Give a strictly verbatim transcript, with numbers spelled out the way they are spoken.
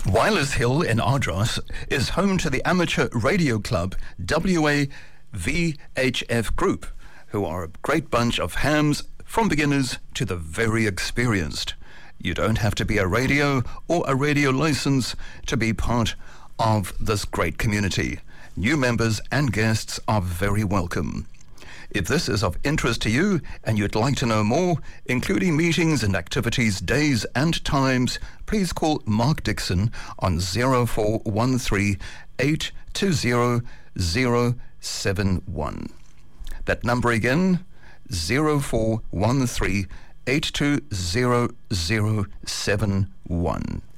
Wylers Hill in Ardross is home to the amateur radio club W A V H F Group, who are a great bunch of hams from beginners to the very experienced. You don't have to be a radio or a radio license to be part of this great community. New members and guests are very welcome. If this is of interest to you and you'd like to know more, including meetings and activities, days and times, please call Mark Dixon on zero four one three, eight two zero, zero seven one. That number again, zero four one three, eight two zero, zero seven one.